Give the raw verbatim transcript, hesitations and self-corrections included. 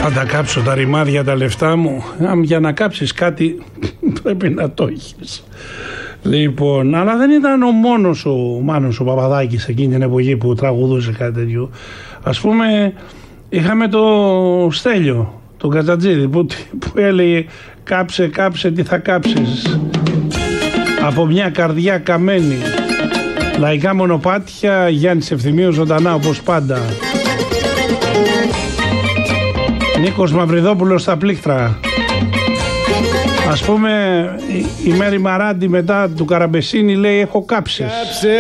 Θα τα κάψω τα ρημάδια, τα λεφτά μου. Για να κάψεις κάτι πρέπει να το έχεις. Λοιπόν, αλλά δεν ήταν ο μόνος ο Μάνος ο Παπαδάκης εκείνη την εποχή που τραγουδούσε κάτι τέτοιο. Ας πούμε, είχαμε το Στέλιο, τον Κατζατζίδη, που, που έλεγε κάψε, κάψε, τι θα κάψεις. Από μια καρδιά καμένη. Λαϊκά μονοπάτια, Γιάννης Ευθυμίου ζωντανά όπως πάντα. Νίκος Μαυριδόπουλος στα πλήκτρα. Ας πούμε, η Μέρη Μαράντη μετά του Καραμπεσίνη λέει έχω κάψεις.